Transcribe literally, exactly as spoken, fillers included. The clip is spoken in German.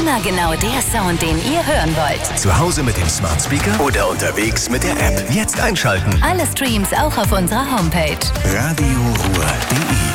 Immer genau der Sound, den ihr hören wollt. Zu Hause mit dem Smart Speaker oder unterwegs mit der App. Jetzt einschalten. Alle Streams auch auf unserer Homepage. Radio Ruhr punkt de